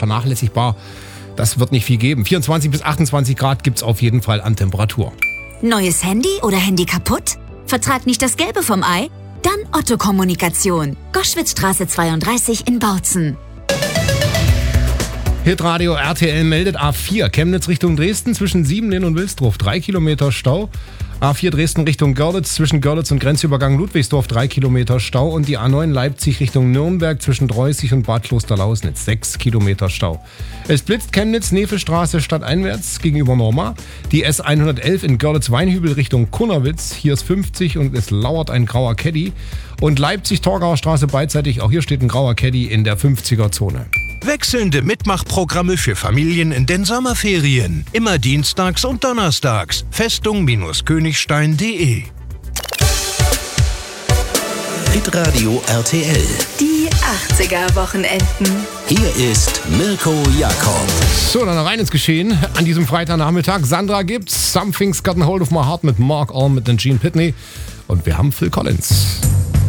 vernachlässigbar. Das wird nicht viel geben. 24 bis 28 Grad gibt's auf jeden Fall an Temperatur. Neues Handy oder Handy kaputt? Vertrag nicht das Gelbe vom Ei? Dann Otto Kommunikation. Goschwitzstraße 32 in Bautzen. Hitradio RTL meldet A4 Chemnitz Richtung Dresden zwischen Siebenlehn und Wilsdruff 3 Kilometer Stau. A4 Dresden Richtung Görlitz zwischen Görlitz und Grenzübergang Ludwigsdorf 3 Kilometer Stau. Und die A9 Leipzig Richtung Nürnberg zwischen Dreußig und Bad Klosterlausnitz 6 Kilometer Stau. Es blitzt Chemnitz Nefelstraße stadteinwärts gegenüber Norma. Die S111 in Görlitz-Weinhübel Richtung Kunnerwitz. Hier ist 50 und es lauert ein grauer Caddy. Und Leipzig-Torgauer Straße beidseitig, auch hier steht ein grauer Caddy in der 50er-Zone. Wechselnde Mitmachprogramme für Familien in den Sommerferien. Immer dienstags und donnerstags. Festung-königstein.de. Hitradio RTL. Die 80er-Wochenenden. Hier ist Mirko Jakob. So, dann rein ins Geschehen. An diesem Freitagnachmittag. Sandra gibt's. Something's Gotten Hold of My Heart mit Mark Almond und Gene Pitney. Und wir haben Phil Collins.